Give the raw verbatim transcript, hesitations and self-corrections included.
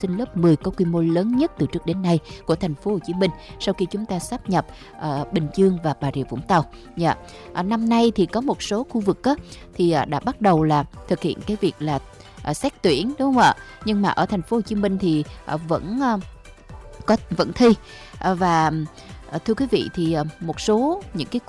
sinh lớp mười có quy mô lớn nhất từ trước đến nay của thành phố Hồ Chí Minh sau khi chúng ta sáp nhập uh, Bình Dương và Bà Rịa Vũng Tàu. Dạ. Uh, năm nay thì có một số khu vực á, thì uh, đã bắt đầu là thực hiện cái việc là uh, xét tuyển, đúng không ạ? Nhưng mà ở thành phố Hồ Chí Minh thì uh, vẫn uh, có vẫn thi uh, và uh, thưa quý vị thì uh, một số những cái